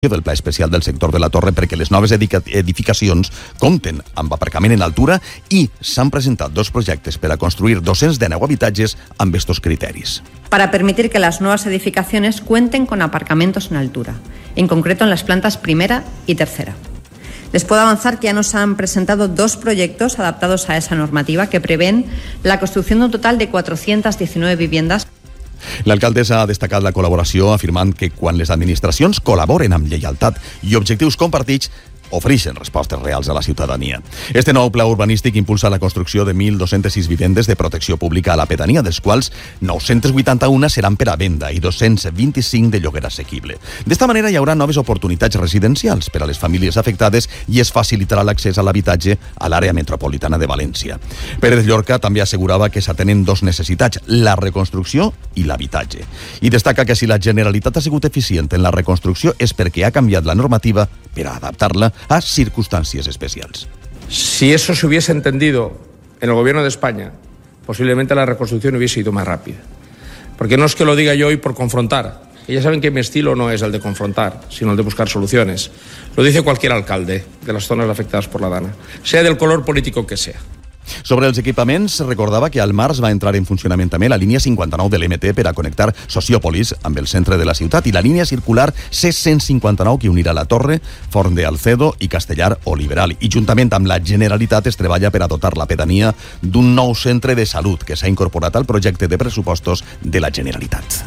del Pla Especial del sector de la Torre perquè les noves edificacions compten amb aparcament en altura i s'han presentat 2 projectes per a construir 219 habitatges amb estos criteris. Para permitir que las nuevas edificaciones cuenten con aparcamientos en altura, en concreto en las plantas primera y tercera. Les puedo avanzar que ya nos han presentado 2 proyectos adaptados a esa normativa que prevén la construcción de un total de 419 viviendas. L'alcaldessa ha destacat la col·laboració afirmant que quan les administracions col·laboren amb lleialtat i objectius compartits ofereixen respostes reals a la ciutadania. Este nou pla urbanístic impulsa la construcció de 1.206 vivendes de protecció pública a la pedania, dels quals 981 seran per a venda i 225 de lloguer assequible. D'esta manera hi haurà noves oportunitats residencials per a les famílies afectades i es facilitarà l'accés a l'habitatge a l'àrea metropolitana de València. Pérez Llorca també assegurava que s'atenen 2 necessitats, la reconstrucció i l'habitatge. I destaca que si la Generalitat ha sigut eficient en la reconstrucció és perquè ha canviat la normativa per a adaptar-la a circunstancias especiales. Si eso se hubiese entendido en el gobierno de España, posiblemente la reconstrucción hubiese ido más rápida. Porque no es que lo diga yo hoy por confrontar, que ya saben que mi estilo no es el de confrontar, sino el de buscar soluciones. Lo dice cualquier alcalde de las zonas afectadas por la Dana, sea del color político que sea. Sobre els equipaments, recordava que al març va entrar en funcionament també la línia 59 de l'MT per a connectar Sociòpolis amb el centre de la ciutat i la línia circular C159 que unirà la Torre, Forn de Alcedo i Castellar o Liberal. I juntament amb la Generalitat es treballa per a dotar la pedania d'un nou centre de salut que s'ha incorporat al projecte de pressupostos de la Generalitat.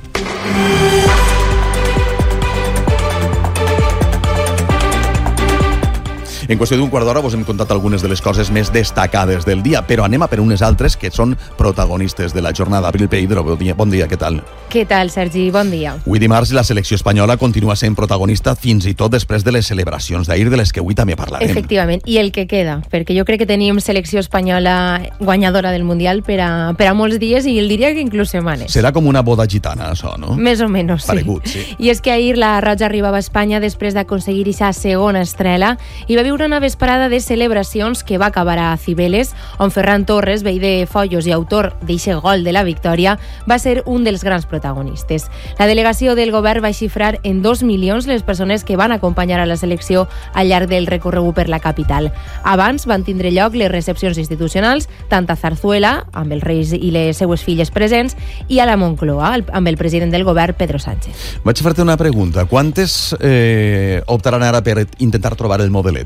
En qüestió d'un quart d'hora vos hem contat algunes de les coses més destacades del dia, però anem a per unes altres que són protagonistes de la jornada. Abril Peidro, bon dia, què tal? Què tal, Sergi? Bon dia. Avui dimarts la selecció espanyola continua sent protagonista fins i tot després de les celebracions d'ahir, de les que avui també parlarem. Efectivament, i el que queda, perquè jo crec que tenim selecció espanyola guanyadora del Mundial per a molts dies i el diria que inclús setmanes. Serà com una boda gitana, això, no? Més o menys, sí. Paregut, sí. I és que ahir la Roja arribava a Espanya després d'aconseguir aquesta segona estrela i va viure una vesprada de celebracions que va acabar a Cibeles, on Ferran Torres, veí de Follos i autor d'eixe gol de la victòria, va ser un dels grans protagonistes. La delegació del govern va xifrar en 2 milions les persones que van acompanyar a la selecció al llarg del recorregut per la capital. Abans van tindre lloc les recepcions institucionals, tant a Zarzuela, amb els reis i les seues filles presents, i a la Moncloa, amb el president del govern, Pedro Sánchez. Vaig a fer-te una pregunta. Quantes optaran ara per intentar trobar el modelet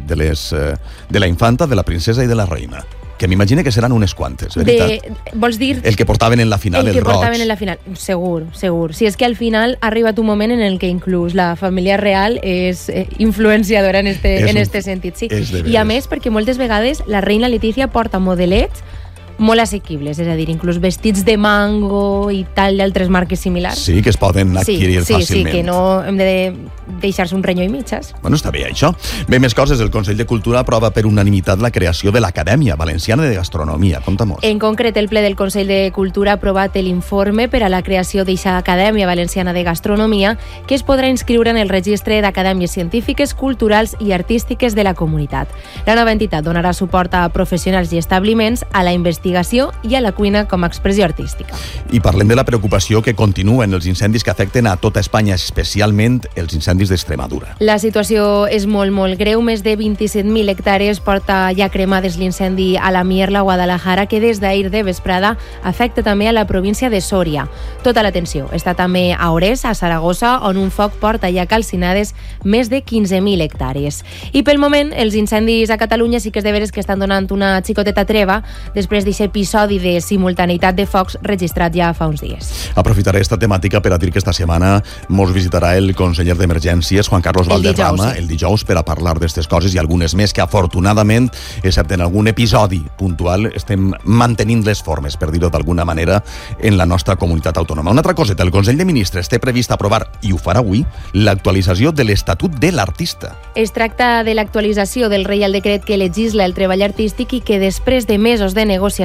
de la infanta, de la princesa i de la reina? Que m'imagine que seran unes quantes, veritat? Vols dir... El que portaven en la final, el roig. El que portaven en la final, segur. Si és que al final ha arribat un moment en el que inclús la família real és influenciadora en este sentit. Sí. I a més, perquè moltes vegades la reina Letícia porta modelets molt assequibles, és a dir, inclús vestits de mango i tal d'altres marques similars. Sí, que es poden adquirir fàcilment. Sí, que no hem de deixar-se un renyo i mitges. Bueno, està bé, això. Bé, més coses. El Consell de Cultura aprova per unanimitat la creació de l'Acadèmia Valenciana de Gastronomia. Conta-mos. En concret, el ple del Consell de Cultura ha aprovat l'informe per a la creació d'eixa Acadèmia Valenciana de Gastronomia, que es podrà inscriure en el registre d'acadèmies científiques, culturals i artístiques de la comunitat. La nova entitat donarà suport a professionals i establiments, a la investigació i a la cuina com a expressió artística. I parlem de la preocupació que continuen els incendis que afecten a tota Espanya, especialment els incendis d'Extremadura. La situació és molt, molt greu. Més de 27.000 hectàrees porta ja cremades l'incendi a la Mierla, Guadalajara, que des d'ahir de vesprada afecta també a la província de Sòria. Tota l'atenció està també a Orès, a Saragossa, on un foc porta ja calcinades més de 15.000 hectàrees. I pel moment, els incendis a Catalunya sí que és de veres que estan donant una xicoteta treva després d'aquest episodi de simultaneïtat de focs registrat ja fa uns dies. Aprofitaré esta temàtica per a dir que esta setmana mos visitarà el conseller d'Emergències, Juan Carlos Valderrama, el dijous, per a parlar d'aquestes coses i algunes més que afortunadament, excepte en algun episodi puntual, estem mantenint les formes, per dir-ho d'alguna manera, en la nostra comunitat autònoma. Una altra coseta, el Consell de Ministres té previst aprovar, i ho farà avui, l'actualització de l'Estatut de l'Artista. Es tracta de l'actualització del Reial Decret que legisla el treball artístic i que després de mesos de negociació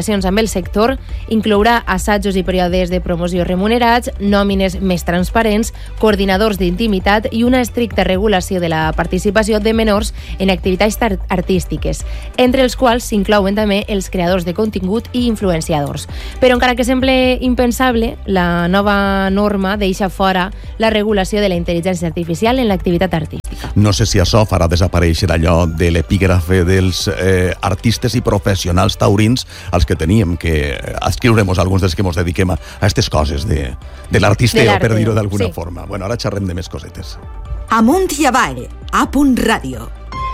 negociacions amb el sector, inclourà assajos i períodes de promoció remunerats, nòmines més transparents, coordinadors d'intimitat i una estricta regulació de la participació de menors en activitats artístiques, entre els quals s'inclouen també els creadors de contingut i influenciadors. Però encara que sembla impensable, la nova norma deixa fora la regulació de la intel·ligència artificial en l'activitat artística. No sé si això farà desaparèixer allò de l'epígrafe dels artistes i professionals taurins als que teníem que adscriurem alguns dels que ens dediquem a aquestes coses de l'artisteo, per dir-ho d'alguna forma. Bueno, ara xerrem de més cosetes. Amunt i avall, A.Radio.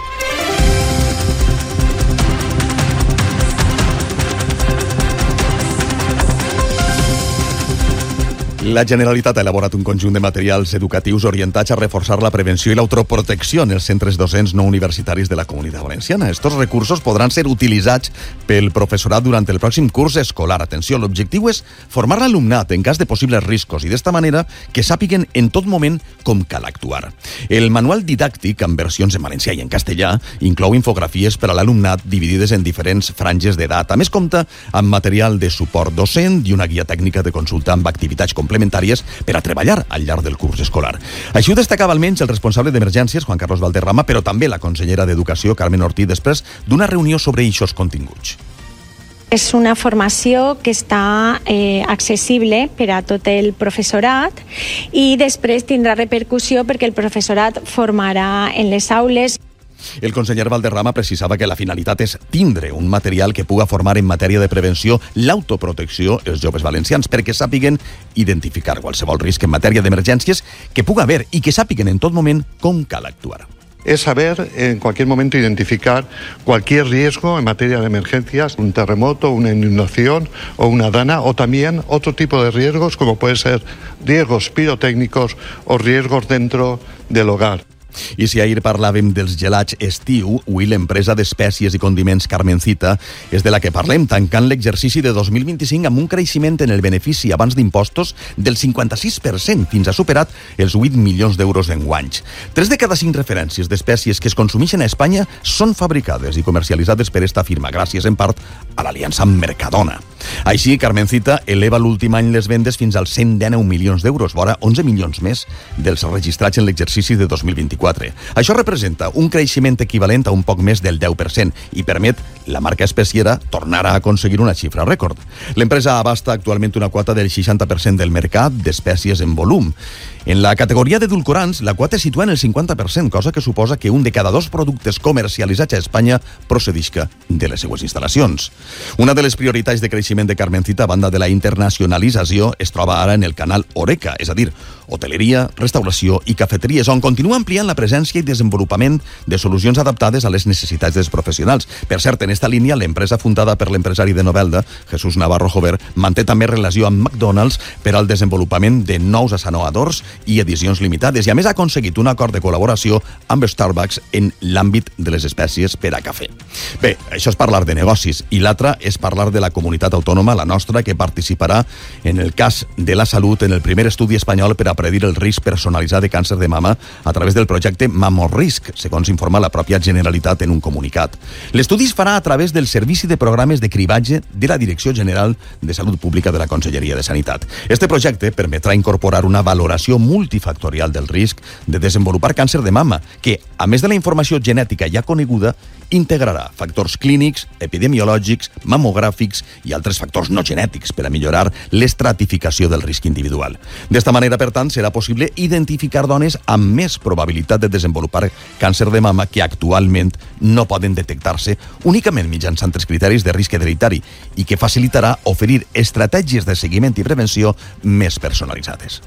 La Generalitat ha elaborat un conjunt de materials educatius orientats a reforçar la prevenció i l'autoprotecció en els centres docents no universitaris de la Comunitat Valenciana. Estos recursos podran ser utilitzats pel professorat durant el pròxim curs escolar. Atenció, l'objectiu és formar l'alumnat en cas de possibles riscos i d'esta manera que sàpiguen en tot moment com cal actuar. El manual didàctic, amb versions en valencià i en castellà, inclou infografies per a l'alumnat dividides en diferents franges d'edat. A més, compta amb material de suport docent i una guia tècnica de consulta amb activitats complementàries per a treballar al llarg del curs escolar. Així ho destacava almenys el responsable d'emergències, Juan Carlos Valderrama, però també la consellera d'Educació, Carmen Ortí, després d'una reunió sobre eixos continguts. És una formació que està accessible per a tot el professorat i després tindrà repercussió perquè el professorat formarà en les aules. El conseller Valderrama precisava que la finalitat és tindre un material que puga formar en matèria de prevenció l'autoprotecció els joves valencians perquè sàpiguen identificar qualsevol risc en matèria d'emergències que puga haver i que sàpiguen en tot moment com cal actuar. Es saber en cualquier momento identificar cualquier riesgo en materia de emergencias, un terremoto, una inundación o una dana, o también otro tipo de riesgos como pueden ser riesgos pirotécnicos o riesgos dentro del hogar. I si ahir parlàvem dels gelats estiu, avui l'empresa d'espècies i condiments Carmencita és de la que parlem, tancant l'exercici de 2025 amb un creixement en el benefici abans d'impostos del 56%, fins a superat els 8 milions d'euros d'enguany. 3 de cada 5 referències d'espècies que es consumeixen a Espanya són fabricades i comercialitzades per esta firma, gràcies en part a l'aliança amb Mercadona. Així, Carmencita eleva l'últim any les vendes fins als 119 milions d'euros, vora 11 milions més dels registrats en l'exercici de 2024. Això representa un creixement equivalent a un poc més del 10% i permet la marca especiera tornar a aconseguir una xifra rècord. L'empresa abasta actualment una quota del 60% del mercat d'espècies en volum. En la categoria d'edulcorants, la quota es situa en el 50%, cosa que suposa que un de cada 2 productes comercialitzats a Espanya procedisca de les seues instal·lacions. Una de les prioritats de creixement de Carmencita, a banda de la internacionalització, es troba ara en el canal Horeca, és a dir, hoteleria, restauració i cafeteries, on continua ampliant la presència i desenvolupament de solucions adaptades a les necessitats dels professionals. Per cert, en esta línia, l'empresa fundada per l'empresari de Novelda, Jesús Navarro Jover, manté també relació amb McDonald's per al desenvolupament de nous assaonadors i edicions limitades, i a més ha aconseguit un acord de col·laboració amb Starbucks en l'àmbit de les espècies per a cafè. Bé, això és parlar de negocis, i l'altre és parlar de la comunitat autònoma, la nostra, que participarà en el cas de la salut en el primer estudi espanyol per a predir el risc personalitzat de càncer de mama a través del projecte MammoRisc, segons informa la pròpia Generalitat en un comunicat. L'estudi es farà a través del Servici de Programes de Cribatge de la Direcció General de Salut Pública de la Conselleria de Sanitat. Este projecte permetrà incorporar una valoració multifactorial del risc de desenvolupar càncer de mama, que, a més de la informació genètica ja coneguda, integrarà factors clínics, epidemiològics, mamogràfics i altres factors no genètics per a millorar l'estratificació del risc individual. D'esta manera, per tant, serà possible identificar dones amb més probabilitat de desenvolupar càncer de mama que actualment no poden detectar-se únicament mitjançant els criteris de risc hereditari i que facilitarà oferir estratègies de seguiment i prevenció més personalitzades.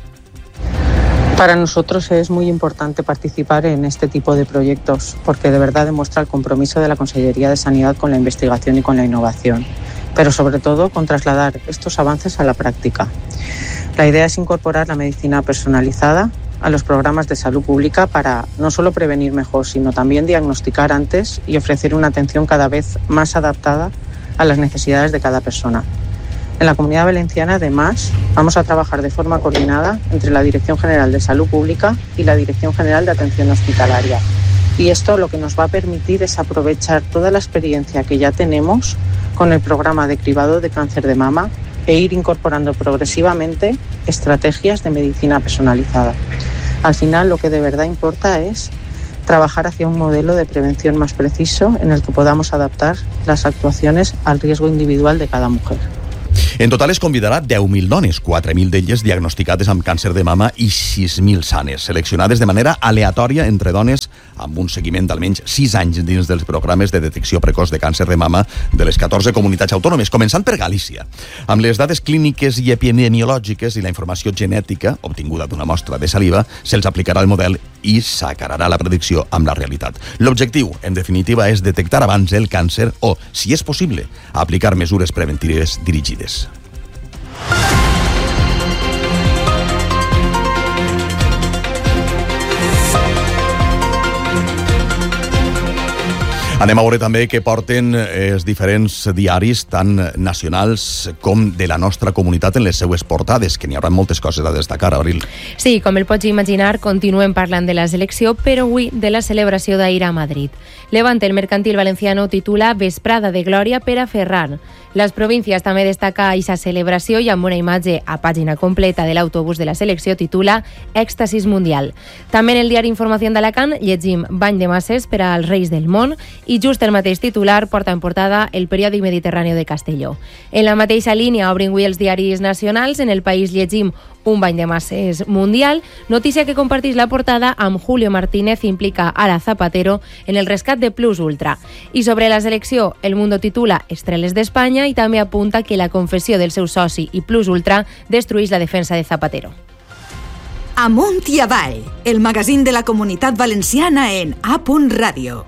Para nosotros es muy importante participar en este tipo de proyectos porque de verdad demuestra el compromiso de la Consellería de Sanidad con la investigación y con la innovación, pero sobre todo con trasladar estos avances a la práctica. La idea es incorporar la medicina personalizada a los programas de salud pública para no solo prevenir mejor, sino también diagnosticar antes y ofrecer una atención cada vez más adaptada a las necesidades de cada persona. En la Comunidad Valenciana, además, vamos a trabajar de forma coordinada entre la Dirección General de Salud Pública y la Dirección General de Atención Hospitalaria. Y esto lo que nos va a permitir es aprovechar toda la experiencia que ya tenemos con el programa de cribado de cáncer de mama e ir incorporando progresivamente estrategias de medicina personalizada. Al final, lo que de verdad importa es trabajar hacia un modelo de prevención más preciso en el que podamos adaptar las actuaciones al riesgo individual de cada mujer. En total es convidarà 10.000 dones, 4.000 d'elles diagnosticades amb càncer de mama i 6.000 sanes, seleccionades de manera aleatòria entre dones amb un seguiment d'almenys 6 anys dins dels programes de detecció precoç de càncer de mama de les 14 comunitats autònomes, començant per Galícia. Amb les dades clíniques i epidemiològiques i la informació genètica obtinguda d'una mostra de saliva, se'ls aplicarà el model i s'acararà la predicció amb la realitat. L'objectiu, en definitiva, és detectar abans el càncer o, si és possible, aplicar mesures preventives dirigides. Anem a veure també què porten els diferents diaris, tant nacionals com de la nostra comunitat, en les seues portades, que n'hi haurà moltes coses a destacar, Abril. Sí, com el pots imaginar, continuem parlant de la selecció, però avui de la celebració d'ahir a Madrid. Levante, el mercantil valenciano, titula Vesprada de Glòria per a Ferran. Les províncies també destaca aquesta celebració i amb una imatge a pàgina completa de l'autobús de la selecció titula Èxtasis Mundial. També en el diari Informació d'Alacant llegim Bany de masses per als Reis del Món i just el mateix titular porta en portada el periòdic Mediterrani de Castelló. En la mateixa línia obrin avui els diaris nacionals. En El País llegim un bany de masses mundial, notícia que comparteix la portada amb Julio Martínez, implica a la Zapatero en el rescat de Plus Ultra. I sobre la selecció, El Mundo titula Estreles d'Espanya i també apunta que la confessió del seu soci i Plus Ultra destrueix la defensa de Zapatero. Amunt i avall, el magazín de la Comunitat Valenciana en A.Radio.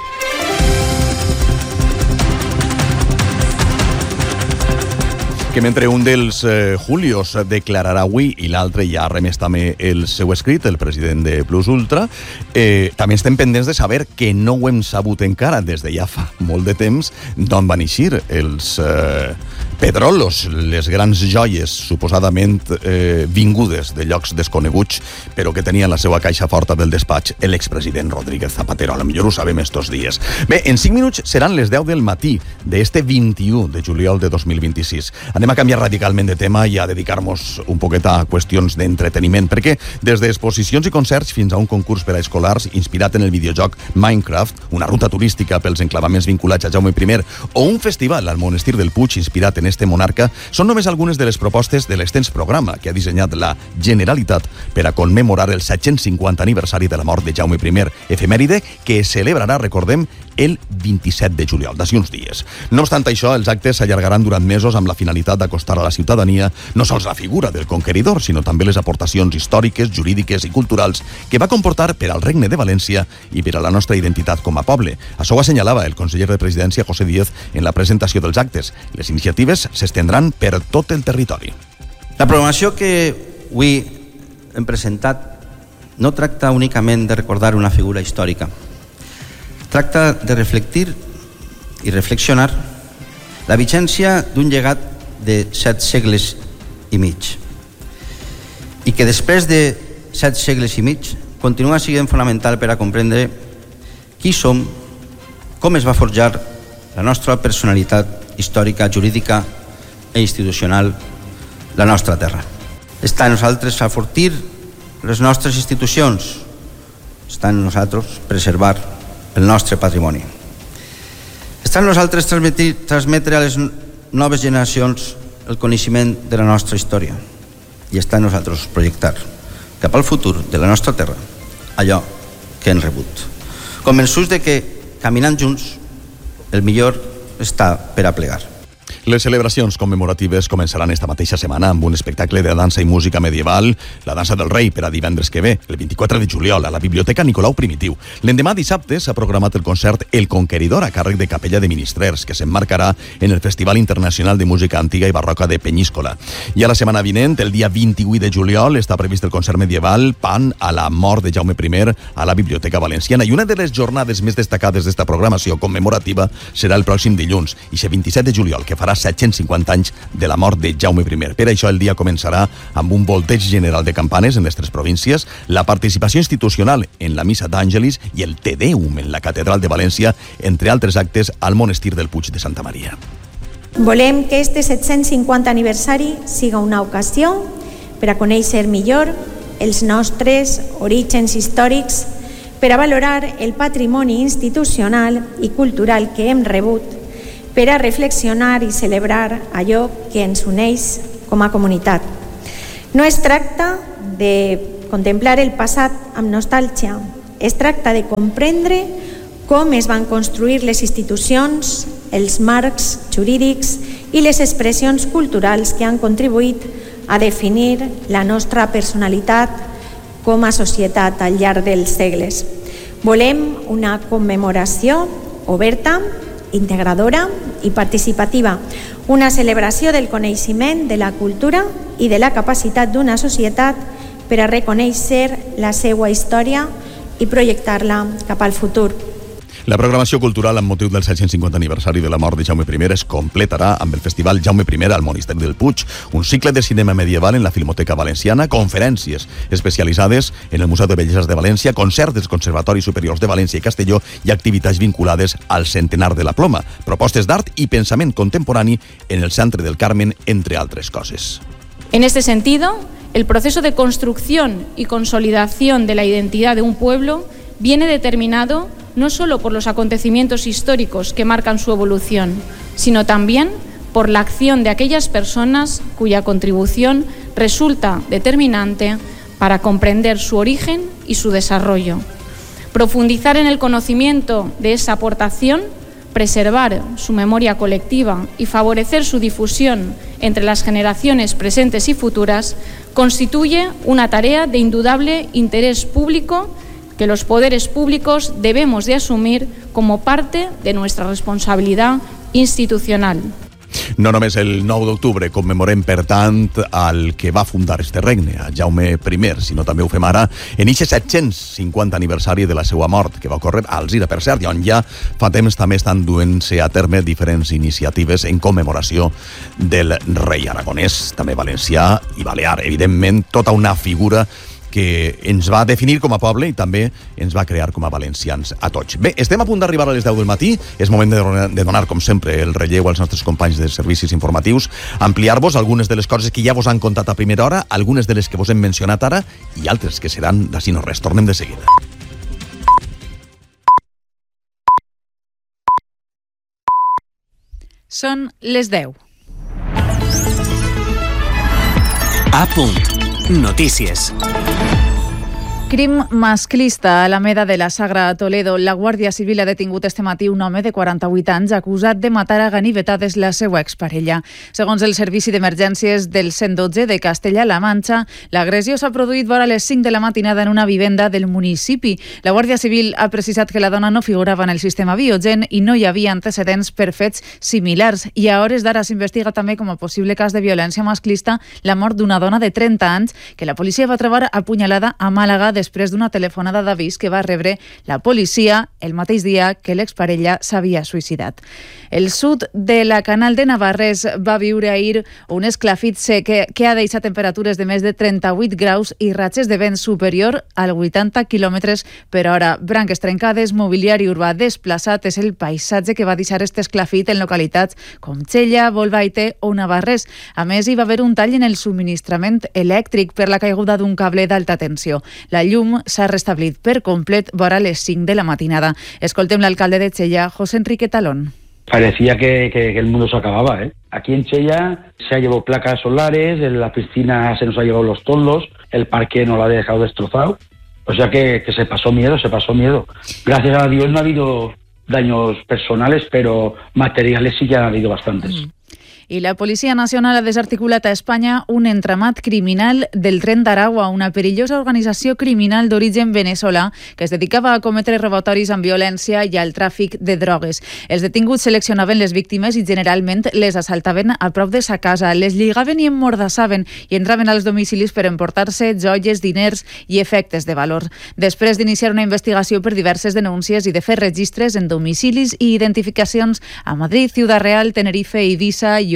Que mentre un dels Julios declararà avui i l'altre ja ha remès també el seu escrit, el president de Plus Ultra, també estem pendents de saber, que no ho hem sabut encara des de ja fa molt de temps, d'on van eixir els pedrolos, les grans joies suposadament vingudes de llocs desconeguts, però que tenien la seva caixa forta del despatx l'expresident Rodríguez Zapatero. A lo millor ho sabem estos dies. Bé, en 5 minuts seran les 10 del matí d'este 21 de juliol de 2026. Anem a canviar radicalment de tema i a dedicar-nos un poquet a qüestions d'entreteniment, perquè des d'exposicions i concerts fins a un concurs per a escolars inspirat en el videojoc Minecraft, una ruta turística pels enclavaments vinculats a Jaume I o un festival al Monestir del Puig inspirat en este monarca, són només algunes de les propostes de l'extens programa que ha dissenyat la Generalitat per a commemorar el 750 aniversari de la mort de Jaume I, efemèride que es celebrarà, recordem, el 27 de juliol, d'ací uns dies. No obstant això, els actes s'allargaran durant mesos amb la finalitat d'acostar a la ciutadania no sols la figura del conqueridor, sinó també les aportacions històriques, jurídiques i culturals que va comportar per al Regne de València i per a la nostra identitat com a poble. Això ho assenyalava el conseller de Presidència, José Díez, en la presentació dels actes. Les iniciatives s'estendran per tot el territori. La programació que avui hem presentat no tracta únicament de recordar una figura històrica. Tracta de reflectir i reflexionar la vigència d'un llegat de 7 segles i mig i que després de 7 segles i mig continua sent fonamental per a comprendre qui som, com es va forjar la nostra personalitat històrica, jurídica i institucional, la nostra terra. Està en nosaltres afortir les nostres institucions, està en nosaltres preservar el nostre patrimoni. Està en nosaltres transmetre a les noves generacions el coneixement de la nostra història i està en nosaltres projectar cap al futur de la nostra terra allò que hem rebut. Convençuts de que, caminant junts, el millor està per a plegar. Les celebracions commemoratives començaran esta mateixa setmana amb un espectacle de dansa i música medieval, la dansa del rei, per a divendres que ve, el 24 de juliol, a la Biblioteca Nicolau Primitiu. L'endemà dissabte s'ha programat el concert El Conqueridor a càrrec de Capella de Ministrers, que s'emmarcarà en el Festival Internacional de Música Antiga i Barroca de Penyíscola. I a la setmana vinent, el dia 28 de juliol, està previst el concert medieval Pan a la mort de Jaume I a la Biblioteca Valenciana. I una de les jornades més destacades d'esta programació commemorativa serà el pròxim dilluns, i el 27 de juliol, que farà 750 anys de la mort de Jaume I. Per això el dia començarà amb un volteig general de campanes en les 3 províncies, la participació institucional en la Missa d'Àngelis i el Te Deum en la Catedral de València, entre altres actes al Monestir del Puig de Santa Maria. Volem que este 750 aniversari siga una ocasió per a conèixer millor els nostres orígens històrics, per a valorar el patrimoni institucional i cultural que hem rebut, per a reflexionar i celebrar allò que ens uneix com a comunitat. No es tracta de contemplar el passat amb nostàlgia, es tracta de comprendre com es van construir les institucions, els marcs jurídics i les expressions culturals que han contribuït a definir la nostra personalitat com a societat al llarg dels segles. Volem una commemoració oberta, integradora i participativa, una celebració del coneixement, de la cultura i de la capacitat d'una societat per a reconèixer la seva història i projectar-la cap al futur. La programació cultural amb motiu del 750 aniversari de la mort de Jaume I es completarà amb el Festival Jaume I al Monisteri del Puig, un cicle de cinema medieval en la Filmoteca Valenciana, conferències especialitzades en el Museu de Belles de València, concerts dels Conservatoris Superiors de València i Castelló i activitats vinculades al centenar de la ploma, propostes d'art i pensament contemporani en el Centre del Carmen, entre altres coses. En este sentido, el proceso de construcción y consolidación de la identidad de un pueblo viene determinado no solo por los acontecimientos históricos que marcan su evolución, sino también por la acción de aquellas personas cuya contribución resulta determinante para comprender su origen y su desarrollo. Profundizar en el conocimiento de esa aportación, preservar su memoria colectiva y favorecer su difusión entre las generaciones presentes y futuras constituye una tarea de indudable interés público que los poderes públicos debemos de asumir como parte de nuestra responsabilidad institucional. No només el 9 d'octubre commemorem, per tant, el que va fundar este regne, a Jaume I, sinó també ho fem ara en aquest 750 aniversari de la seva mort, que va ocórrer a Alzira, per cert, i on ja fa temps també estan duent-se a terme diferents iniciatives en commemoració del rei aragonès, també valencià i balear. Evidentment, tota una figura que ens va definir com a poble i també ens va crear com a valencians a tots. Bé, estem a punt d'arribar a les 10 del matí, és moment de donar, com sempre, el relleu als nostres companys de servicis informatius, ampliar-vos algunes de les coses que ja vos han contat a primera hora, algunes de les que vos hem mencionat ara i altres que seran d'ací no res. Tornem de seguida. Són les 10. A punt. Notícies. Crim masclista a l'Alameda de la Sagra a Toledo. La Guàrdia Civil ha detingut este matí un home de 48 anys acusat de matar a ganivetades la seva exparella. Segons el Servici d'Emergències del 112 de Castella-La Manxa, l'agressió s'ha produït vora les 5 de la matinada en una vivenda del municipi. La Guàrdia Civil ha precisat que la dona no figurava en el sistema Biogen i no hi havia antecedents per fets similars. I a hores d'ara s'investiga també com a possible cas de violència masclista la mort d'una dona de 30 anys que la policia va trobar apunyalada a Màlaga després d'una telefonada d'avís que va rebre la policia el mateix dia que l'exparella s'havia suïcidat. El sud de la Canal de Navarrés va viure ahir un esclafit sec que ha deixat temperatures de més de 38 graus i ratxes de vent superior als 80 km per hora. Branques trencades, mobiliari urbà desplaçat és el paisatge que va deixar este esclafit en localitats com Xella, Bolbaite o Navarrés. A més, hi va haver un tall en el subministrament elèctric per la caiguda d'un cable d'alta tensió. La llum s'ha restablit per complet vora les 5 de la matinada. Escoltem l'alcalde de Xella, José Enrique Talón. Parecía que el mundo se acababa, ¿eh? Aquí en Xella se ha llevado placas solares, en la piscina se nos ha llevado los toldos, el parque nos lo ha dejado destrozado. O sea que se pasó miedo. Gracias a Dios no ha habido daños personales, pero materiales sí que han habido bastantes. I la Policia Nacional ha desarticulat a Espanya un entramat criminal del Tren d'Aragua, una perillosa organització criminal d'origen veneçolà que es dedicava a cometre robatoris amb violència i al tràfic de drogues. Els detinguts seleccionaven les víctimes i generalment les assaltaven a prop de sa casa, les lligaven i emmordassaven i entraven als domicilis per emportar-se joies, diners i efectes de valor. Després d'iniciar una investigació per diverses denúncies i de fer registres en domicilis i identificacions a Madrid, Ciudad Real, Tenerife, Eivissa i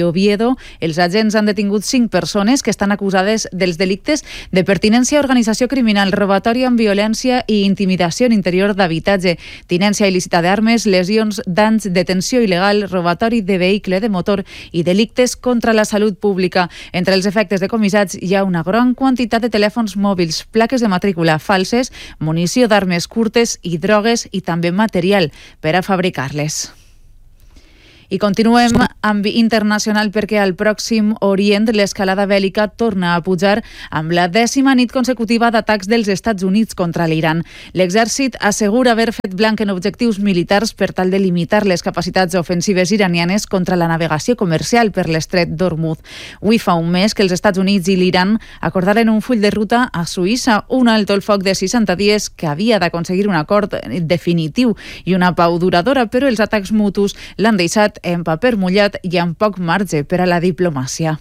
i Oviedo, els agents han detingut 5 persones que estan acusades dels delictes de pertinència a organització criminal, robatori amb violència i intimidació en interior d'habitatge, tinència il·lícita d'armes, lesions, danys, detenció il·legal, robatori de vehicle de motor i delictes contra la salut pública. Entre els efectes decomissats hi ha una gran quantitat de telèfons mòbils, plaques de matrícula falses, munició d'armes curtes i drogues i també material per a fabricar-les. I continuem amb internacional perquè al Pròxim Orient l'escalada bèl·lica torna a pujar amb la 10ª nit consecutiva d'atacs dels Estats Units contra l'Iran. L'exèrcit assegura haver fet blanc en objectius militars per tal de limitar les capacitats ofensives iranianes contra la navegació comercial per l'estret d'Hormuz. Avui fa un mes que els Estats Units i l'Iran acordaren un full de ruta a Suïssa, un alto el foc de 60 dies que havia d'aconseguir un acord definitiu i una pau duradora, però els atacs mutus l'han deixat en paper mullat i amb poc marge per a la diplomàcia.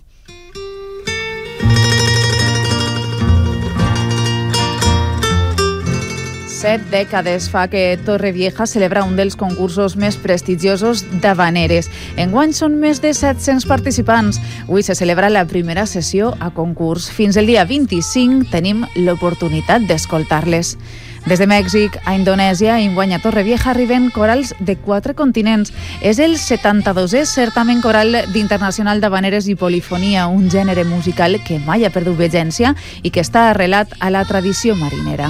Set dècades fa que Torrevieja celebra un dels concursos més prestigiosos d'havaneres. Enguany són més de 700 participants. Avui se celebra la primera sessió a concurs. Fins el dia 25 tenim l'oportunitat d'escoltar-les. Des de Mèxic a Indonèsia, enguany a Torrevieja arriben corals de 4 continents. És el 72è certamen coral d'internacional d'havaneres i polifonia, un gènere musical que mai ha perdut vigència i que està arrelat a la tradició marinera.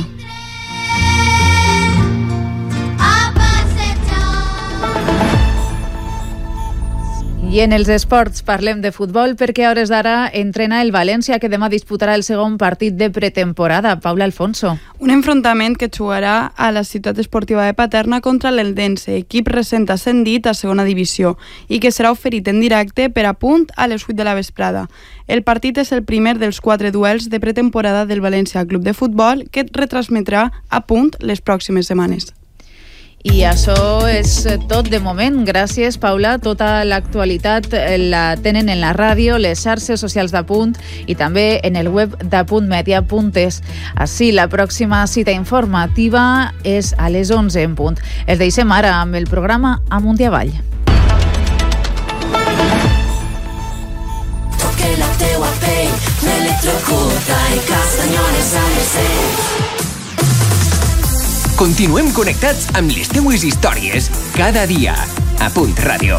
I en els esports parlem de futbol perquè a hores d'ara entrena el València, que demà disputarà el segon partit de pretemporada. Paula Alfonso. Un enfrontament que jugarà a la ciutat esportiva de Paterna contra l'Eldense, equip recent ascendit a segona divisió, i que serà oferit en directe per a Punt a les 8 de la vesprada. El partit és el primer dels 4 duels de pretemporada del València Club de Futbol, que retransmetrà a Punt les pròximes setmanes. I això és tot de moment. Gràcies, Paula. Tota l'actualitat la tenen en la ràdio, les xarxes socials d'Apunt i també en el web d'apuntmedia.es. Així, la pròxima cita informativa és a les 11 en punt. Els deixem ara amb el programa Amunt i Avall. Toque la teua pell, m'electrocuta i castanyoles a les seus. Continuem connectats amb les teues històries cada dia. A Punt Ràdio.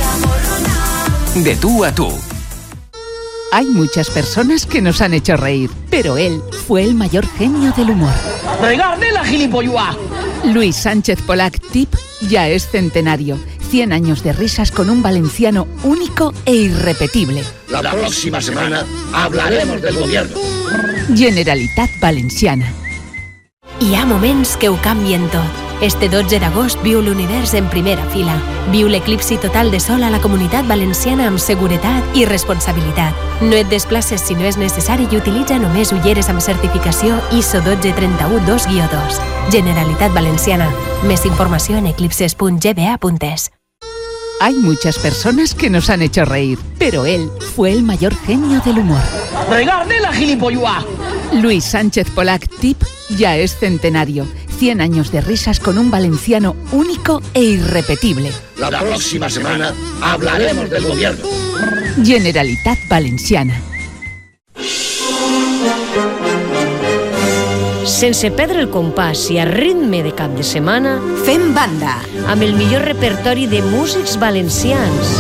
De tú a tú. Hay muchas personas que nos han hecho reír, pero él fue el mayor genio del humor. ¡Regarde la gilipollua! Luis Sánchez Polac, TIP, ya es centenario. 100 años de risas con un valenciano único e irrepetible. La próxima semana hablaremos del gobierno. Generalitat Valenciana. Hi ha moments que ho canvien tot. Este 12 d'agost viu l'univers en primera fila. Viu l'eclipsi total de sol a la Comunitat Valenciana amb seguretat i responsabilitat. No et desplaces si no és necessari i utilitza només ulleres amb certificació ISO 12312-2. Generalitat Valenciana. Més informació en eclipses.gba.es. Hay muchas personas que nos han hecho reír, pero él fue el mayor genio del humor. ¡Regarde la gilipollua! Luis Sánchez Polac, TIP, ya es centenario. 100 años de risas con un valenciano único e irrepetible. La próxima semana hablaremos del gobierno. Generalitat Valenciana. Sense perdre el compàs i a ritme de cap de setmana, fem banda amb el millor repertori de músics valencians.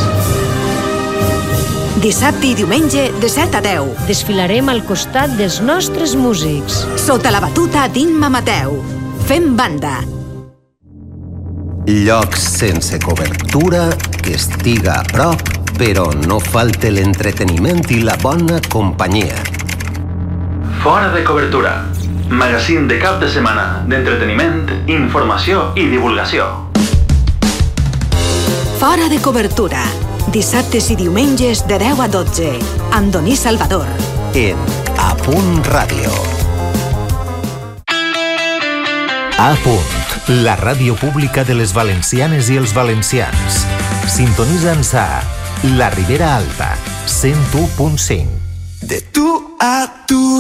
Dissabte i diumenge de 7 a 10. Desfilarem al costat dels nostres músics. Sota la batuta d'Imma Mateu. Fem banda. Llocs sense cobertura, que estiga a prop, però no falte l'entreteniment i la bona companyia. Fora de cobertura. Magazín de cap de setmana d'entreteniment, informació i divulgació. Fora de cobertura. Dissabtes i diumenges de 10 a 12. Amb Doní Salvador. En A Punt Ràdio. A Punt, la ràdio pública de les valencianes i els valencians. Sintonitza'ns a La Ribera Alta, 101.5. De tú a tú.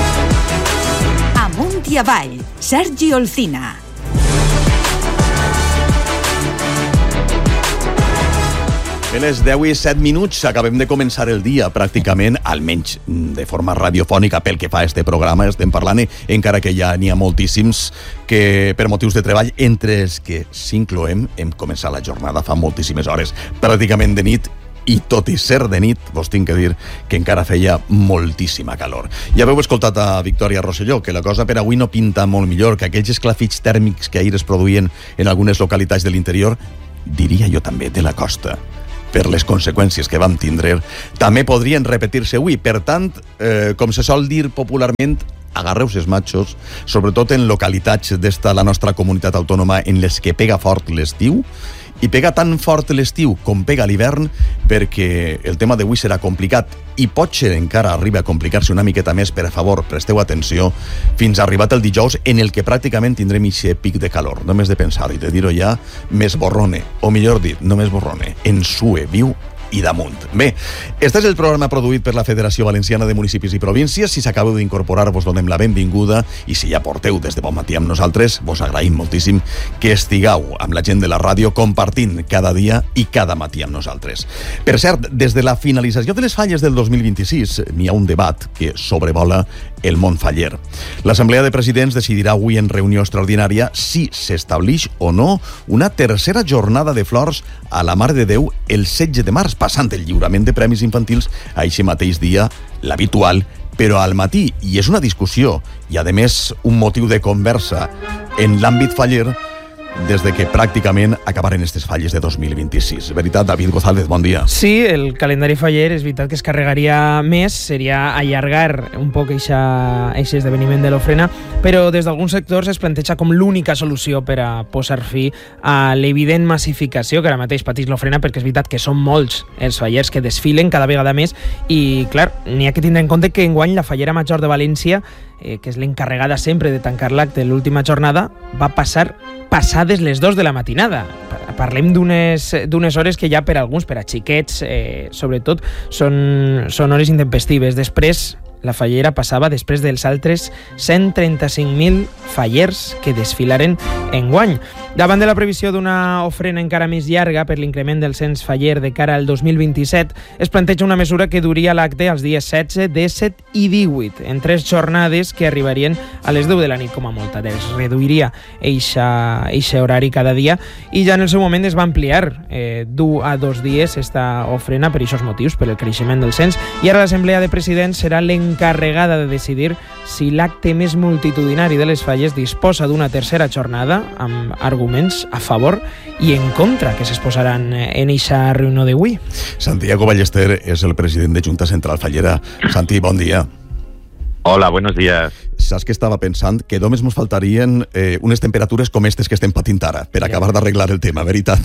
Amunt i avall, Sergi Olcina. A les 10:07, acabem de començar el dia pràcticament, almenys de forma radiofònica pel que fa a este programa, estem parlant, encara que ja n'hi ha moltíssims que per motius de treball, entre els que s'incloem, hem començat la jornada fa moltíssimes hores, pràcticament de nit, i tot i ser de nit, vos tinc que dir que encara feia moltíssima calor. Ja haveu escoltat a Victòria Rosselló, que la cosa per avui no pinta molt millor, que aquells esclafits tèrmics que ahir es produïen en algunes localitats de l'interior, diria jo també de la costa, per les conseqüències que vam tindre, també podrien repetir-se avui. Per tant, com se sol dir popularment, agarreu-se els matxos, sobretot en localitats d'esta la nostra comunitat autònoma en les que pega fort l'estiu, i pega tan fort l'estiu com pega l'hivern, perquè el tema d'avui serà complicat i potser encara arriba a complicar-se una miqueta més. Per favor, presteu atenció, fins arribat el dijous, en el que pràcticament tindrem aquest pic de calor. Només de pensar i de dir-ho ja, més borrone, o millor dit, no més borrone, ensue, viu i damunt. Bé, este és el programa produït per la Federació Valenciana de Municipis i Províncies. Si s'acabeu d'incorporar, vos donem la benvinguda, i si ja porteu des de bon matí amb nosaltres, vos agraïm moltíssim que estigueu amb la gent de la ràdio compartint cada dia i cada matí amb nosaltres. Per cert, des de la finalització de les falles del 2026 n'hi ha un debat que sobrevola el món faller. L'Assemblea de Presidents decidirà avui en reunió extraordinària si s'establix o no una tercera jornada de flors a la Mare de Déu el 16 de març, passant el lliurament de premis infantils a aquest mateix dia, l'habitual, però al matí. I és una discussió i, a més, un motiu de conversa en l'àmbit faller des de que pràcticament acabaren aquestes falles de 2026. Veritat, David González, bon dia. Sí, el calendari faller és veritat que es carregaria més, seria allargar un poc aquest esdeveniment de l'ofrena, però des d'alguns sectors es planteja com l'única solució per a posar fi a l'evident massificació que ara mateix pateix l'ofrena, perquè és veritat que són molts els fallers que desfilen cada vegada més i, clar, n'hi ha que tindre en compte que enguany la Fallera Major de València, que és l'encarregada sempre de tancar l'acte de l'última jornada, va passar passades les 2 de la matinada. Parlem d'unes hores que ja per alguns, per a xiquets, sobretot, són hores intempestives. Després, la fallera passava després dels altres 135.000 fallers que desfilaren enguany. Davant de la previsió d'una ofrena encara més llarga per l'increment del cens faller de cara al 2027, es planteja una mesura que duria l'acte els dies 16, 17 i 18, en 3 jornades que arribarien a les 10 de la nit com a molt. Es reduiria eixe horari cada dia i ja en el seu moment es va ampliar d'1 a 2 dies esta ofrena per aquests motius, per el creixement del cens, i ara l'Assemblea de Presidents serà l'encarregada de decidir si l'acte més multitudinari de les falles disposa d'una tercera jornada amb arguments a favor i en contra que s'exposaran en eixa reunió d'avui. Santiago Ballester és el president de Junta Central Fallera. Santi, bon dia. Hola, buenos días. Saps que estava pensant que només ens faltarien unes temperatures com aquestes que estem patint ara per acabar d'arreglar el tema, veritat?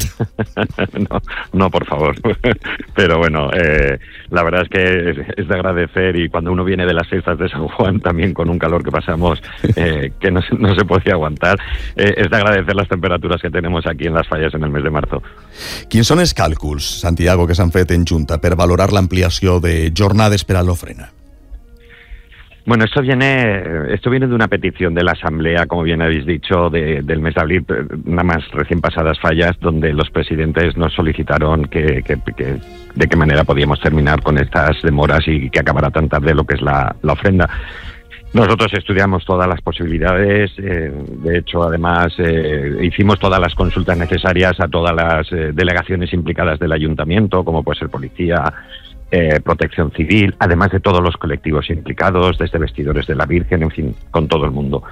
No, por favor. Pero bueno, la verdad es que es de agradecer, y cuando uno viene de las fiestas de San Juan, también con un calor que pasamos que no se podía aguantar, es de agradecer las temperaturas que tenemos aquí en las falles en el mes de marzo. Quins són els càlculs, Santiago, que s'han fet en Junta per valorar l'ampliació de jornades per a l'ofrena? Bueno, esto viene de una petición de la Asamblea, como bien habéis dicho, del mes de abril, nada más recién pasadas fallas, donde los presidentes nos solicitaron de qué manera podíamos terminar con estas demoras y que acabara tan tarde lo que es la ofrenda. Nosotros estudiamos todas las posibilidades, de hecho, además, hicimos todas las consultas necesarias a todas las delegaciones implicadas del ayuntamiento, como puede ser policía, Protección Civil, además de todos los colectivos implicados, desde Vestidores de la Virgen, en fin, con todo el mundo.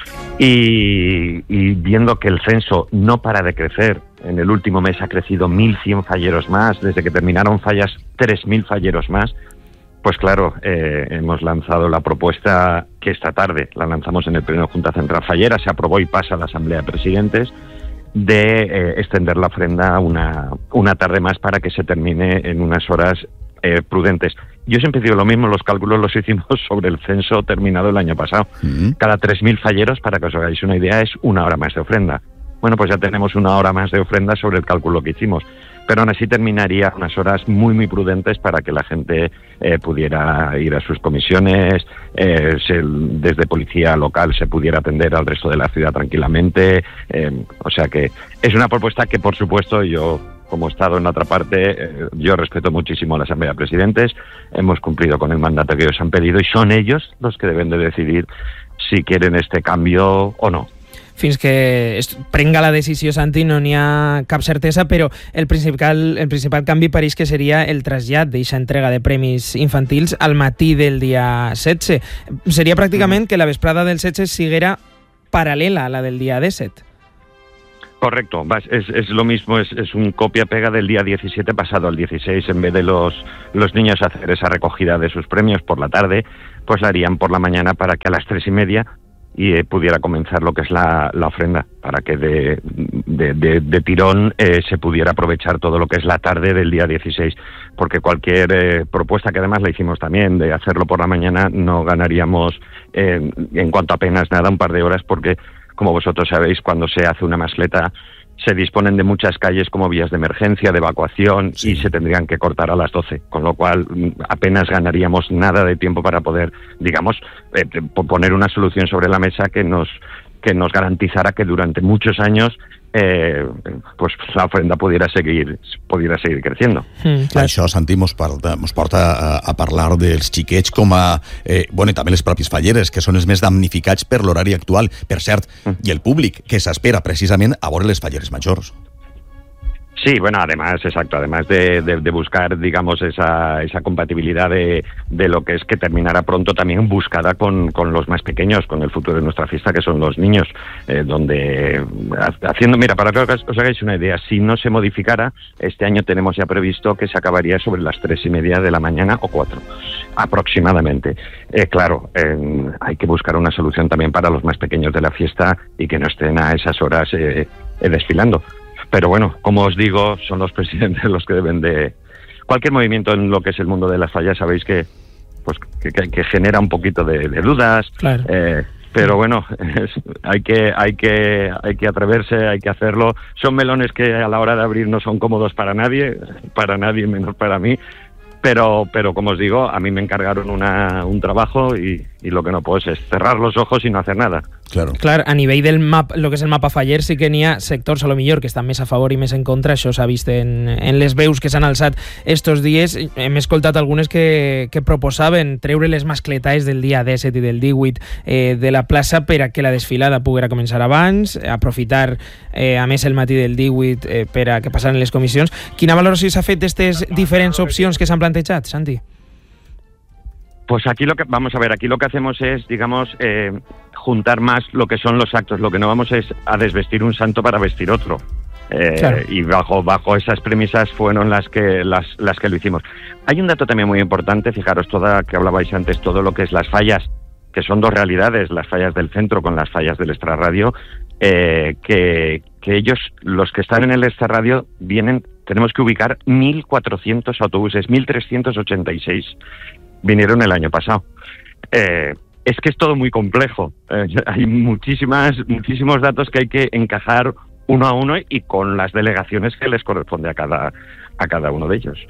Y viendo que el censo no para de crecer, en el último mes ha crecido 1.100 falleros más, desde que terminaron fallas 3.000 falleros más, pues claro, hemos lanzado la propuesta que esta tarde la lanzamos en el Pleno de Junta Central Fallera, se aprobó y pasa a la Asamblea de Presidentes, de extender la ofrenda una tarde más para que se termine en unas horas prudentes. Yo siempre digo lo mismo, los cálculos los hicimos sobre el censo terminado el año pasado. Cada 3.000 falleros, para que os hagáis una idea, es 1 hora más de ofrenda. Bueno, pues ya tenemos 1 hora más de ofrenda sobre el cálculo que hicimos. Pero aún así terminaría unas horas muy, muy prudentes para que la gente pudiera ir a sus comisiones, desde policía local se pudiera atender al resto de la ciudad tranquilamente. O sea que es una propuesta que, por supuesto, yo como Estado en la otra parte, yo respeto muchísimo a la Asamblea de Presidentes, hemos cumplido con el mandato que ellos han pedido y son ellos los que deben de decidir si quieren este cambio o no. Fins que es prenga la decisió, Santi, no n'hi ha cap certesa, però el principal canvi pareix que seria el trasllat d'eixa entrega de premis infantils al matí del dia 16. Seria pràcticament que la vesprada del 16 siguera paral·lela a la del dia 17. Correcto, es lo mismo, es un copia-pega del día 17 pasado al 16. En vez de los niños hacer esa recogida de sus premios por la tarde, pues la harían por la mañana para que a las 3:30 pudiera comenzar lo que es la ofrenda, para que de tirón se pudiera aprovechar todo lo que es la tarde del día 16, porque cualquier propuesta, que además la hicimos también, de hacerlo por la mañana, no ganaríamos en cuanto apenas nada, un par de horas, porque como vosotros sabéis, cuando se hace una mascleta se disponen de muchas calles como vías de emergencia, de evacuación, sí, y se tendrían que cortar a las 12, con lo cual apenas ganaríamos nada de tiempo para poder, digamos, poner una solución sobre la mesa que nos garantizara que durante muchos años pues la ofrenda pudiera seguir creciendo. Això, Santi, mos porta a parlar dels xiquets com a... bueno, i també les pròpies falleres, que són els més damnificats per l'horari actual, per cert, i el públic, que s'espera precisament a veure les falleres majors. Sí, bueno, además de buscar, digamos, esa compatibilidad de lo que es que terminara pronto, también buscada con los más pequeños, con el futuro de nuestra fiesta, que son los niños, mira, para que os hagáis una idea, si no se modificara, este año tenemos ya previsto que se acabaría sobre las 3:30 de la mañana o 4, aproximadamente. Claro, hay que buscar una solución también para los más pequeños de la fiesta y que no estén a esas horas desfilando. Pero bueno, como os digo, son los presidentes los que deben de... Cualquier movimiento en lo que es el mundo de las fallas, sabéis que genera un poquito de dudas. Claro. Pero bueno, hay que atreverse, hay que hacerlo. Son melones que a la hora de abrir no son cómodos para nadie menos para mí. Pero como os digo, a mí me encargaron un trabajo y lo que no puedo es cerrar los ojos y no hacer nada. Clar, a nivell del lo que és el mapa faller, sí que n'hi ha sectors a lo millor que estan més a favor i més en contra. Això s'ha vist en les veus que s'han alçat estos dies. Hem escoltat algunes que proposaven treure les mascletaes del dia 17 i del 18 de la plaça per a que la desfilada poguera començar abans, aprofitar a més el matí del 18 per a que passaren les comissions. Quina valoració s'ha fet d'aquestes diferents opcions que s'han plantejat, Santi? Pues aquí lo que hacemos es, digamos, juntar más lo que son los actos. Lo que no vamos es a desvestir un santo para vestir otro. Claro. Y bajo esas premisas fueron las que lo hicimos. Hay un dato también muy importante, fijaros, que hablabais antes, todo lo que es las fallas, que son dos realidades, las fallas del centro con las fallas del extrarradio, que ellos, los que están en el extrarradio, tenemos que ubicar 1.400 autobuses, 1.386. Vinieron el año pasado. Es que es todo muy complejo. Hay muchísimos datos que hay que encajar uno a uno y con las delegaciones que les corresponde a cada uno de ellos.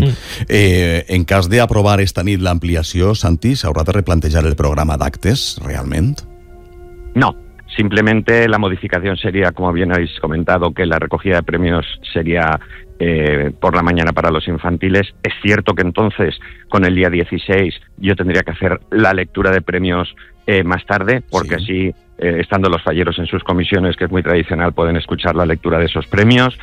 En cas d'aprovar esta nit l'ampliació, Santi, s'haurà de replantejar el programa d'actes, realment? No. Simplemente la modificación sería, como bien habéis comentado, que la recogida de premios sería por la mañana para los infantiles. Es cierto que entonces, con el día 16, yo tendría que hacer la lectura de premios más tarde, porque así, estando los falleros en sus comisiones, que es muy tradicional, pueden escuchar la lectura de esos premios,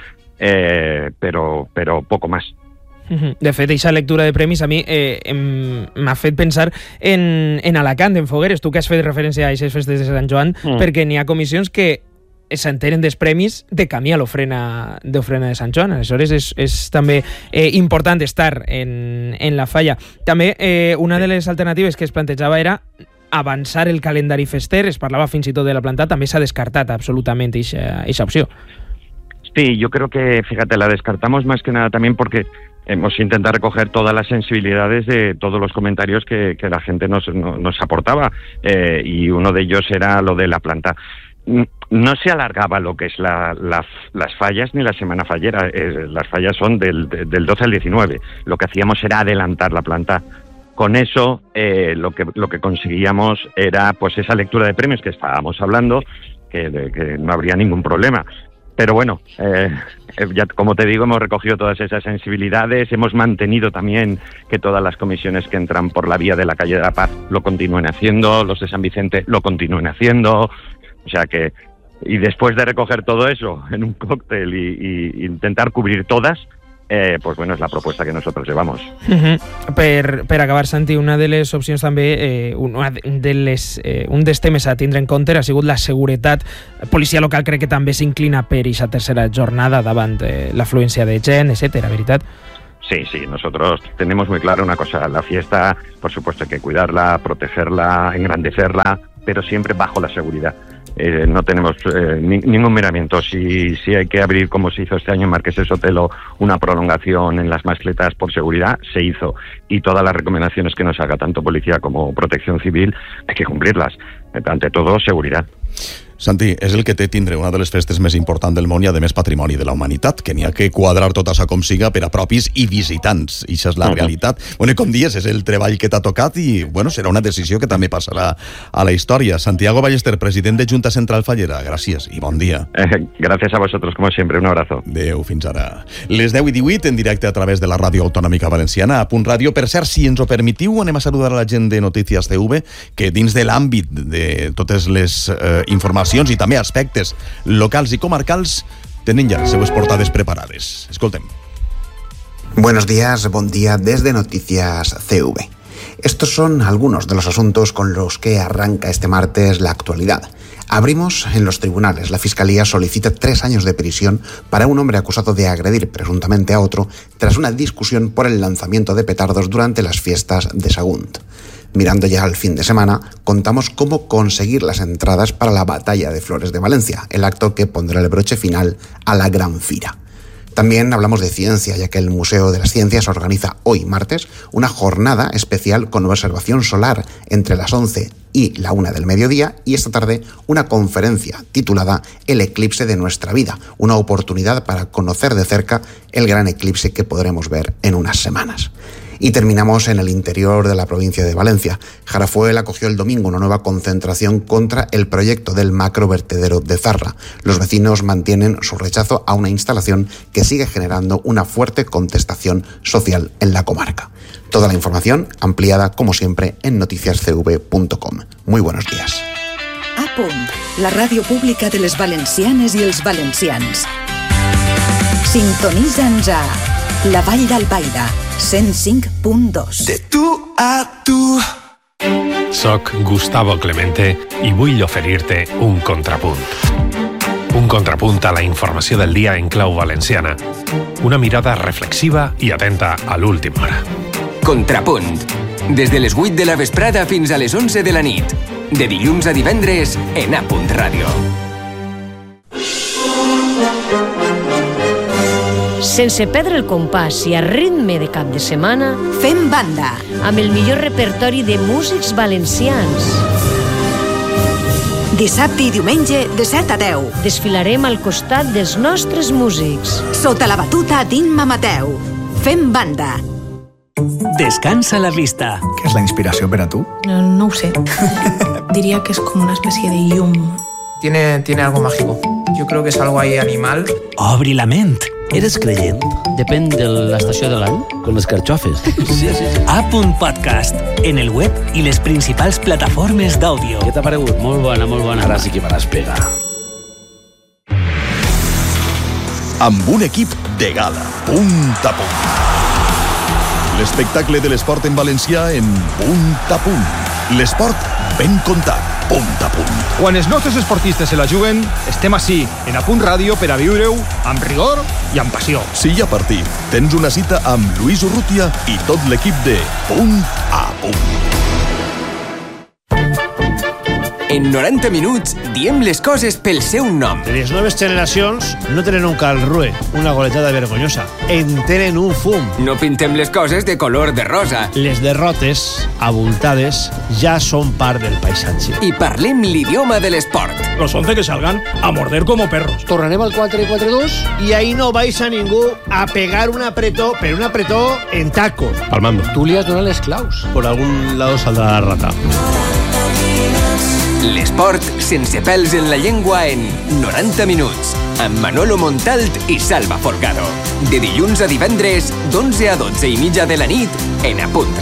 pero poco más. De fet, aquesta lectura de premis a mi m'ha fet pensar en Alacant, en Fogueres, tu que has fet referència a aquestes festes de Sant Joan, perquè n'hi ha comissions que s'enteren dels premis de camí a l'ofrena de Sant Joan. Aleshores és també important estar en la falla. També una de les alternatives que es plantejava era avançar el calendari fester, es parlava fins i tot de la planta, també s'ha descartat absolutament aquesta opció. Sí, yo creo que, fíjate, la descartamos más que nada también porque hemos intentado recoger todas las sensibilidades de todos los comentarios que la gente nos aportaba, y uno de ellos era lo de la planta. No se alargaba lo que es las fallas ni la semana fallera. Las fallas son del 12 al 19. Lo que hacíamos era adelantar la planta. Con eso lo que conseguíamos era pues esa lectura de premios que estábamos hablando, que no habría ningún problema. Pero bueno, ya como te digo, hemos recogido todas esas sensibilidades, hemos mantenido también que todas las comisiones que entran por la vía de la calle de la Paz lo continúen haciendo, los de San Vicente lo continúen haciendo, o sea que, y después de recoger todo eso en un cóctel y intentar cubrir todas, pues bueno, és la proposta que nosaltres llevamos. Per acabar, Santi, una de les opcions també, un dels temes a tindre en compte ha sigut la seguretat. Policia local crec que també s'inclina per aquesta tercera jornada davant l'afluència de gent, etcétera, ¿veritat? Sí, nosotros tenemos muy claro una cosa, la fiesta, por supuesto hay que cuidarla, protegerla, engrandecerla, pero siempre bajo la seguridad. No tenemos ningún miramiento. Si hay que abrir, como se hizo este año en Marqués de Sotelo, una prolongación en las mascletas por seguridad, se hizo. Y todas las recomendaciones que nos haga tanto Policía como Protección Civil hay que cumplirlas. Ante todo, seguridad. Santi, és el que té tindre una de les festes més importants del món i, a més, patrimoni de la humanitat, que n'hi ha que quadrar tot això com siga per a propis i visitants. I això és la realitat. Bueno, i com dius, és el treball que t'ha tocat i, bueno, serà una decisió que també passarà a la història. Santiago Ballester, president de Junta Central Fallera, gràcies i bon dia. Gràcies a vosotros, como siempre. Un abrazo. Adéu, fins ara. Les 10:18, en directe a través de la Ràdio Autonòmica Valenciana, a Punt Ràdio. Per cert, si ens ho permetiu, anem a saludar a la gent de Notícies CV, que dins de l'àmbit de totes les informacions i també aspectes locals i comarcals tenen ja les seues portades preparades. Escoltem. Buenos días, buen día desde Noticias CV. Estos son algunos de los asuntos con los que arranca este martes la actualidad. Abrimos en los tribunales. La Fiscalía solicita 3 años de prisión para un hombre acusado de agredir presuntamente a otro tras una discusión por el lanzamiento de petardos durante las fiestas de Sagunt. Mirando ya al fin de semana, contamos cómo conseguir las entradas para la Batalla de Flores de Valencia, el acto que pondrá el broche final a la Gran Fira. También hablamos de ciencia, ya que el Museo de las Ciencias organiza hoy, martes, una jornada especial con observación solar entre las 11 y la 1 del mediodía, y esta tarde una conferencia titulada El eclipse de nuestra vida, una oportunidad para conocer de cerca el gran eclipse que podremos ver en unas semanas. Y terminamos en el interior de la provincia de Valencia. Jarafuel acogió el domingo una nueva concentración contra el proyecto del macrovertedero de Zarra. Los vecinos mantienen su rechazo a una instalación que sigue generando una fuerte contestación social en la comarca. Toda la información ampliada, como siempre, en noticiascv.com. Muy buenos días. A Punt, la ràdio pública de les valencianes i els valencians. Sintonitza'ns a La Vall d'Albaida, 105.2. De tu a tu. Soc Gustavo Clemente i vull oferir-te un contrapunt. Un contrapunt a la informació del dia en clau valenciana. Una mirada reflexiva i atenta a l'última hora. Contrapunt. Des de les 8 de la vesprada fins a les 11 de la nit. De dilluns a divendres en A Punt Ràdio. Sense perdre el compàs i a ritme de cap de setmana, fem banda amb el millor repertori de músics valencians. Dissabte i diumenge de 7 a 10. Desfilarem al costat dels nostres músics. Sota la batuta d'Imma Mateu. Fem banda. Descansa la vista. ¿Qué es la inspiración para tú? No sé. Diría que es como una especie de llum. Tiene algo mágico. Yo creo que es algo ahí animal. Obri la ment. Eres creient? Depèn de l'estació de l'any. Con les carxofes. Sí. A Punt Podcast. En el web i les principals plataformes d'àudio. Què t'ha paregut? Molt bona. Ara sí que me l'has pega. Amb un equip de gala. Punt a punt. L'espectacle de l'esport en valencià en Punt a punt. L'esport ben contat. Punt a punt. Quan els nostres esportistes se la juguen, estem ací, en A Punt Ràdio, per a viure-ho amb rigor i amb passió. Si hi ha partit, tens una cita amb Lluís Urrutia i tot l'equip de Punt a punt. En 90 minuts diem les coses pel seu nom. Les noves generacions no tenen un calrue, una goletada vergonyosa. En tenen un fum. No pintem les coses de color de rosa. Les derrotes, abultades, ja són part del paisatge. I parlem l'idioma de l'esport. Los 11 que salgan a morder como perros. Tornarem al 4-4-2 y ahí no vais a ningú a pegar un apretó, pero un apretó en tacos. Palmando. Tu li has donat les claus. Por algún lado saldrá la rata. L'esport sense pèls en la llengua en 90 minuts. amb Manolo Montalt i Salva Folgado. De dilluns a divendres, d'11 a 12 i mitja de la nit, en A Punt